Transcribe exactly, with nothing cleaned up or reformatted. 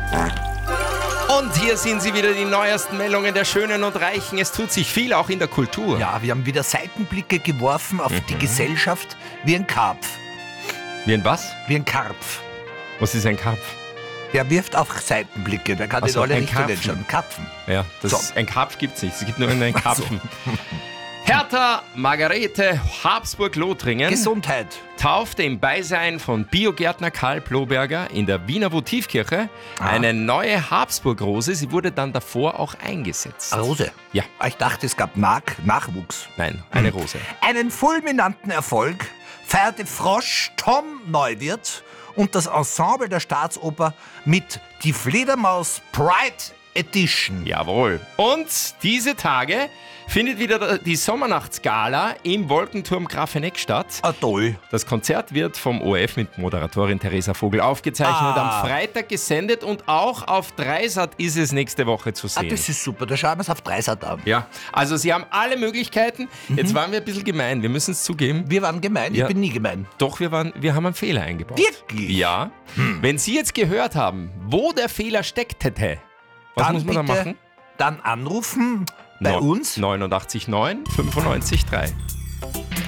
Und hier sind sie wieder, die neuesten Meldungen der Schönen und Reichen. Es tut sich viel, auch in der Kultur. Ja, wir haben wieder Seitenblicke geworfen auf mhm. die Gesellschaft wie ein Karpf. Wie ein was? Wie ein Karpf. Was ist ein Karpf? Der wirft auch Seitenblicke, der kann also die alle nicht anschauen. Karpfen. Ja, das so. ist, ein Karpf gibt es nicht, es gibt nur einen Karpfen. So. Hertha Margarete Habsburg-Lothringen Gesundheit. taufte im Beisein von Biogärtner Karl Ploberger in der Wiener Votivkirche ah. eine neue Habsburg-Rose. Sie wurde dann davor auch eingesetzt. Eine Rose? Ja. Ich dachte, es gab Nach- Nachwuchs. Nein, eine hm. Rose. Einen fulminanten Erfolg feierte Frosch Tom Neuwirth und das Ensemble der Staatsoper mit Die Fledermaus Pride Edition. Jawohl. Und diese Tage findet wieder die Sommernachtsgala im Wolkenturm Grafeneck statt. Ah, toll. Das Konzert wird vom O R F mit Moderatorin Theresa Vogel aufgezeichnet, ah. am Freitag gesendet und auch auf Dreisat ist es nächste Woche zu sehen. Ah, das ist super, da schauen wir es auf Dreisat an. Ja, also Sie haben alle Möglichkeiten. Mhm. Jetzt waren wir ein bisschen gemein, wir müssen es zugeben. Wir waren gemein? Ja. Ich bin nie gemein. Doch, wir, waren, wir haben einen Fehler eingebaut. Wirklich? Ja. Hm. Wenn Sie jetzt gehört haben, wo der Fehler steckt hätte, was dann muss man da machen? Dann anrufen bei no, uns neunundachtzig neun fünfundneunzig drei.